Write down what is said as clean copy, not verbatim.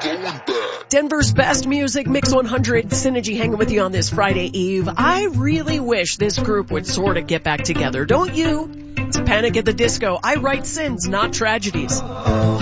Denver's best music, Mix 100, Synergy hanging with you on this Friday Eve. I really wish this group would sort of get back together, don't you? It's Panic at the Disco. I write sins, not tragedies.